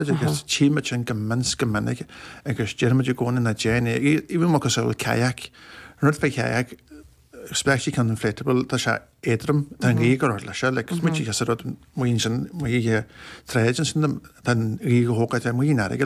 agus tíime sin go mins go minic agus dearmid gcóna na déine íbh mo go saoil caiac rud fé caiac especially can inflatable tá sé édrum den rí go lei se le mu rud muon sin mu tréidir sin den rí go hógaid muoine